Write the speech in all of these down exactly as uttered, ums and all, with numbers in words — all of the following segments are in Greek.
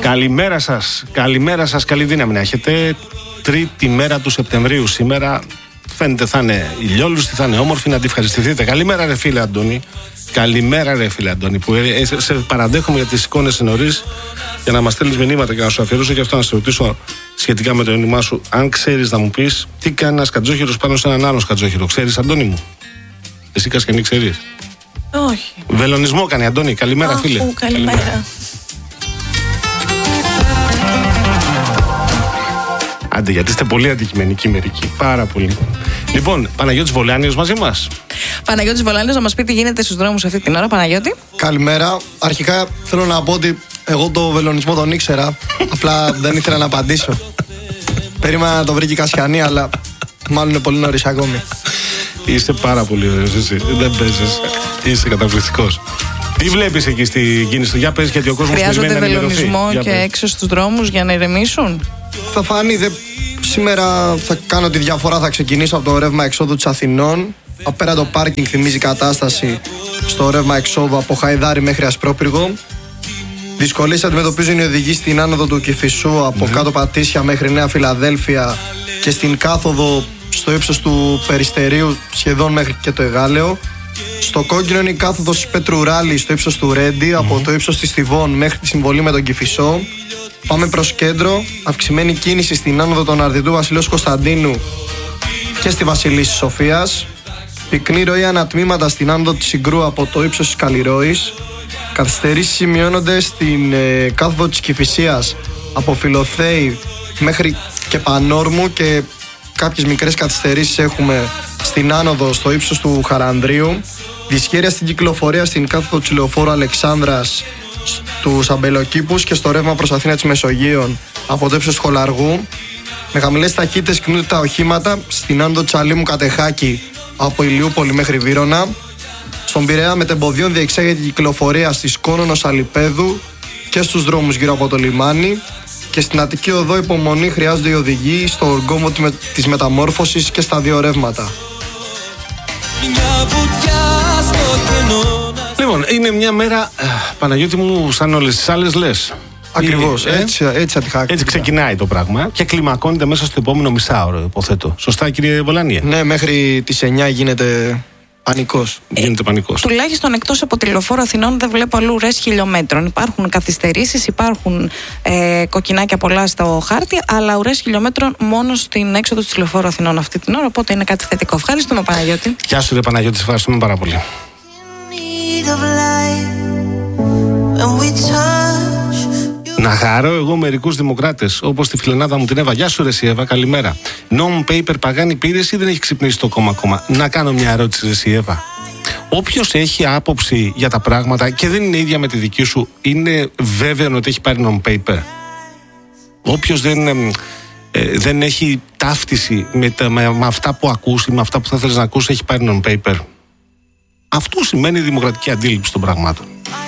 Καλημέρα σας, καλημέρα σας, καλή δύναμη να έχετε. Τρίτη μέρα του Σεπτεμβρίου σήμερα. Φαίνεται θα είναι ηλιόλουστη, θα είναι όμορφη, να τη ευχαριστηθείτε. Καλημέρα ρε φίλε Αντώνη. Καλημέρα ρε φίλε Αντώνη, που σε παραδέχομαι γιατί σηκώνεσαι νωρίς για να μας στέλνεις μηνύματα και να σου αφιερώσω και αυτό, να σε ρωτήσω σχετικά με το όνομά σου. Αν ξέρεις να μου πεις τι κάνει ένας σκατζόχυρος πάνω σε έναν άλλο σκατζόχυρο. Ξέρεις Αντώνη μου? Εσύ Κασκενή ξέρεις? Όχι. Βελονισμό κάνει Αντώνη. Καλημέρα Αχ, φίλε. Καλημέρα, καλημέρα. Άντε, γιατί είστε πολύ αντικειμενικοί μερικοί. Πάρα πολύ. Λοιπόν, Παναγιώτης Βολάνιος μαζί μας. Παναγιώτης Βολάνιος, να μας πει τι γίνεται στους δρόμους αυτή την ώρα, Παναγιώτη. Καλημέρα. Αρχικά θέλω να πω ότι εγώ το βελονισμό τον ήξερα. Απλά δεν ήθελα να απαντήσω. Περίμενα να το βρει και η Κασιανή, αλλά μάλλον είναι πολύ νωρίς ακόμη. Είσαι πάρα πολύ ωραίος εσύ. Δεν παίζεις. Είσαι καταπληκτικός. Τι βλέπεις εκεί στην κίνηση του? Για πες, γιατί ο κόσμος περιμένει να ενημερωθεί. Χρειάζονται βελονισμό και έξω στους δρόμους για να ηρεμήσουν. Θα φανεί. Δε... Σήμερα θα κάνω τη διαφορά. Θα ξεκινήσω από το ρεύμα εξόδου της Αθηνών. Απέρα το πάρκινγκ θυμίζει κατάσταση στο ρεύμα εξόδου από Χαϊδάρη μέχρι Ασπρόπυργο. Δυσκολίες αντιμετωπίζουν οι οδηγοί στην άνοδο του Κηφισού από mm-hmm. κάτω Πατήσια μέχρι Νέα Φιλαδέλφια και στην κάθοδο στο ύψος του Περιστερίου σχεδόν μέχρι και το Εγάλεο. Στο κόκκινο είναι η κάθοδος Πέτρου Ράλη στο ύψος του Ρέντι, mm-hmm. από το ύψος της Θηβών μέχρι τη συμβολή με τον Κηφισό. Πάμε προς κέντρο, αυξημένη κίνηση στην άνοδο των Αρδιτού Βασιλέως Κωνσταντίνου και στη Βασιλίσσης Σοφίας. Πυκνή ροή ανατμήματα στην άνοδο της Συγκρού από το ύψος της Καλλιρόης. Καθυστερήσεις σημειώνονται στην ε, κάθοδο της Κηφισίας από Φιλοθέη μέχρι και Πανόρμου και κάποιες μικρές καθυστερήσεις έχουμε στην άνοδο στο ύψος του Χαρανδρίου. Δυσχέρεια στην κυκλοφορία στην κάθοδο του Λεωφόρου Αλεξάνδρας στους Αμπελοκήπους και στο ρεύμα προς Αθήνα της Μεσογείων από το ύψος του Χολαργού. Με χαμηλές ταχύτητες κινούνται τα οχήματα στην άνοδο της Αλήμου Κατεχάκη από Ηλιούπολη μέχρι Βύρωνα. Στον Πειραιά μετεμποδίων διεξάγεται η κυκλοφορία στις Κόνονος Αλιπέδου και στους δρόμους γύρω από το λιμάνι. Και στην Αττική Οδό υπομονή χρειάζονται οι οδηγοί στο οργόμο της μεταμόρφωσης και στα δύο ρεύματα. Λοιπόν, είναι μια μέρα, Παναγιώτη μου, σαν όλες τις άλλες λες. Ακριβώς, ε, έτσι, έτσι, έτσι, έτσι ξεκινάει το πράγμα και κλιμακώνεται μέσα στο επόμενο μισάωρο, υποθέτω. Σωστά, κύριε Βολάνιε? Ναι, μέχρι τις εννιά γίνεται πανικός. Ε, γίνεται πανικός. Τουλάχιστον εκτός από τη Λεωφόρο Αθηνών δεν βλέπω αλλού ρες χιλιόμετρων. Υπάρχουν καθυστερήσεις, υπάρχουν ε, κοκκινάκια πολλά στο χάρτη, αλλά ουρές χιλιόμετρων μόνο στην έξοδο της Λεωφόρου Αθηνών αυτή την ώρα. Οπότε είναι κάτι θετικό. Ευχαριστούμε, Παναγιώτη. Γεια σου, ρε Παναγιώτη, σε ευχαριστούμε πάρα πολύ. Να χαρώ εγώ μερικούς δημοκράτες, όπως τη φιλενάδα μου την Εύα. Γεια σου ρε εσύ Εύα, καλημέρα. Non-paper Παγάνη πήρες ή δεν έχει ξυπνήσει το κόμμα ακόμα? Να κάνω μια ερώτηση ρε εσύ Εύα. Όποιος έχει άποψη για τα πράγματα και δεν είναι ίδια με τη δική σου, είναι βέβαιο ότι έχει πάρει non-paper? Όποιος δεν, ε, δεν έχει ταύτιση με, τα, με, με αυτά που ακούσει, με αυτά που θα θέλεις να ακούσει, έχει πάρει non-paper? Αυτό σημαίνει δημοκρατική αντίληψη των πραγμάτων.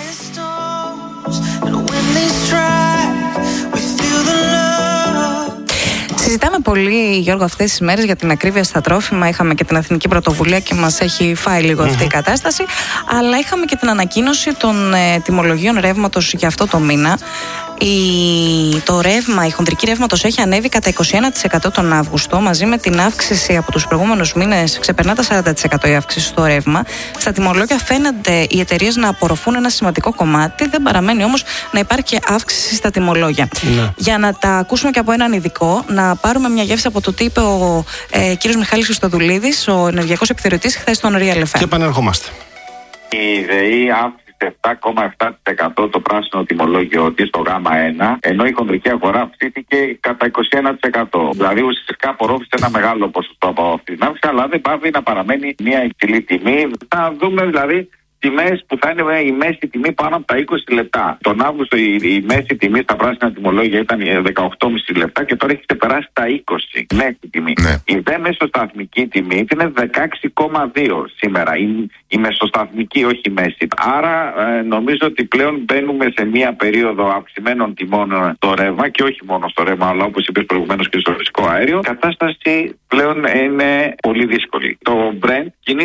Συζητάμε πολύ, Γιώργο, αυτές τις μέρες για την ακρίβεια στα τρόφιμα. Είχαμε και την Εθνική Πρωτοβουλία και μας έχει φάει λίγο αυτή η κατάσταση. Αλλά είχαμε και την ανακοίνωση των ε, τιμολογίων ρεύματος για αυτό το μήνα. Η, το ρεύμα, η χοντρική ρεύματος έχει ανέβει κατά είκοσι ένα τοις εκατό τον Αύγουστο, μαζί με την αύξηση από τους προηγούμενους μήνες ξεπερνά τα σαράντα τοις εκατό η αύξηση στο ρεύμα. Στα τιμολόγια φαίνονται οι εταιρείες να απορροφούν ένα σημαντικό κομμάτι, δεν παραμένει όμως να υπάρχει αύξηση στα τιμολόγια. Ναι. Για να τα ακούσουμε και από έναν ειδικό, να πάρουμε μια γεύση από το τι είπε ο ε, κύριος Μιχάλης Χριστοδουλίδης, ο ενεργειακός επιθεωρητής, χθες στον Real εφ εμ. Και επανερχόμαστε. Η ΔΕΗ επτά κόμμα επτά τοις εκατό το πράσινο τιμολόγιο της στο γάμα ένα, ενώ η χοντρική αγορά αυξήθηκε κατά είκοσι ένα τοις εκατό. Δηλαδή ουσιαστικά απορρόφησε ένα μεγάλο ποσοστό από αυτή την αύξηση, αλλά δεν πάβει να παραμένει μια υψηλή τιμή. Θα δούμε δηλαδή τιμές που θα είναι η μέση τιμή πάνω από τα είκοσι λεπτά. Τον Αύγουστο η, η μέση τιμή στα πράσινα τιμολόγια ήταν δεκαοκτώ κόμμα πέντε λεπτά και τώρα έχει ξεπεράσει τα είκοσι μέση τιμή. Ναι. Η δε μεσοσταθμική τιμή είναι δεκαέξι κόμμα δύο σήμερα. Η, η μεσοσταθμική, όχι η μέση. Άρα ε, νομίζω ότι πλέον μπαίνουμε σε μια περίοδο αυξημένων τιμών στο ρεύμα και όχι μόνο στο ρεύμα, αλλά όπως είπες προηγουμένως και στο φυσικό αέριο. Η κατάσταση πλέον είναι πολύ δύσκολη. Το Brent κινείται